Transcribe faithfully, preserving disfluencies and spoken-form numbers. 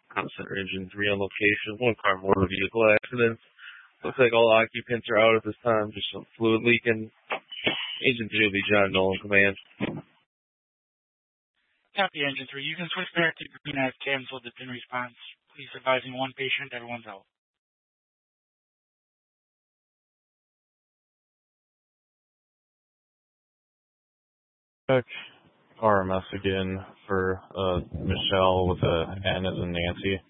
Center Engine three on location. One car motor vehicle accident. Looks like all occupants are out at this time. Just some fluid leaking. Agent three will be John Nolan, command. Copy, Engine three. You can switch back to green as canceled the pin response. Please advising one patient, everyone's out. Check R M S again for uh, Michelle with a N as in Nancy.